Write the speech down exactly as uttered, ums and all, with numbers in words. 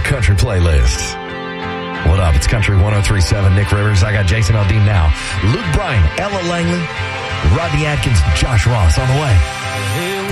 country playlist. What up? It's Country one oh three point seven. Nick Rivers. I got Jason Aldean now. Luke Bryan, Ella Langley, Rodney Atkins, Josh Ross on the way.